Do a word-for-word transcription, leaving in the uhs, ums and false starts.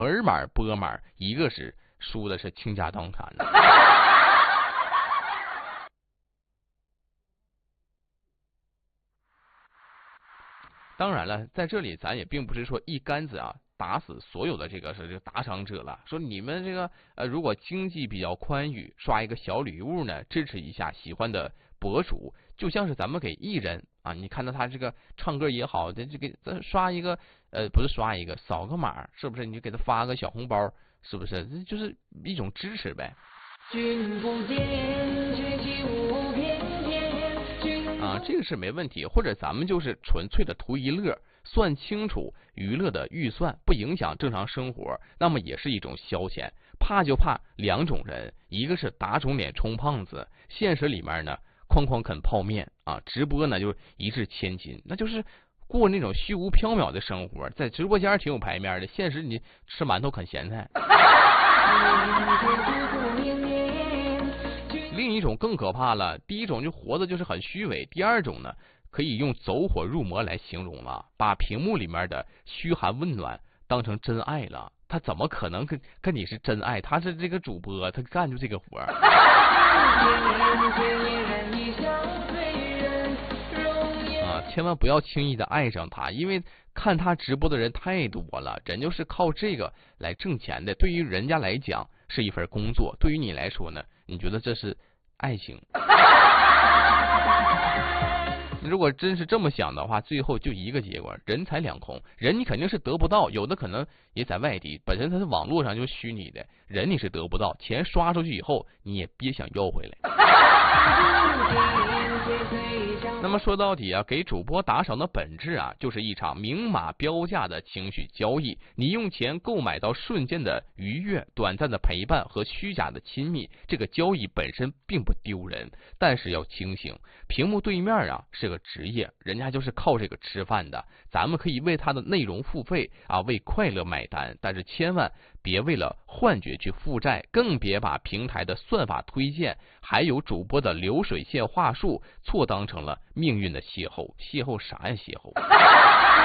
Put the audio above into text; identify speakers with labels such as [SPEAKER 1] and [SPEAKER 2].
[SPEAKER 1] 尔码波码，一个是输的是倾家荡产的。当然了，在这里咱也并不是说一竿子啊打死所有的这个是这个打赏者了。说你们这个呃，如果经济比较宽裕，刷一个小礼物呢，支持一下喜欢的博主，就像是咱们给艺人啊，你看到他这个唱歌也好，这这给咱刷一个呃，不是刷一个，扫个码，是不是？你就给他发个小红包，是不是？这就是一种支持呗。君不见，却起舞翩翩啊，这个是没问题。或者咱们就是纯粹的图一乐，算清楚娱乐的预算，不影响正常生活，那么也是一种消遣。怕就怕两种人，一个是打肿脸充胖子，现实里面呢哐哐啃泡面啊，直播呢就一掷千金，那就是过那种虚无缥缈的生活，在直播间挺有排面的，现实你吃馒头啃咸菜。另一种更可怕了，第一种就活的就是很虚伪，第二种呢可以用走火入魔来形容了，把屏幕里面的嘘寒问暖当成真爱了。他怎么可能跟跟你是真爱？他是这个主播，他干就这个活。啊，千万不要轻易的爱上他，因为看他直播的人太多了，人就是靠这个来挣钱的。对于人家来讲是一份工作，对于你来说呢，你觉得这是爱情？如果真是这么想的话，最后就一个结果，人财两空。人你肯定是得不到，有的可能也在外地，本身它是网络上就虚拟的，人你是得不到，钱刷出去以后你也别想要回来。那么说到底啊，给主播打赏的本质啊，就是一场明码标价的情绪交易。你用钱购买到瞬间的愉悦、短暂的陪伴和虚假的亲密，这个交易本身并不丢人，但是要清醒，屏幕对面啊是个职业，人家就是靠这个吃饭的，咱们可以为他的内容付费啊，为快乐买单，但是千万别为了幻觉去负债，更别把平台的算法推荐还有主播的流水线话术错当成了命运的邂逅。邂逅啥呀邂逅？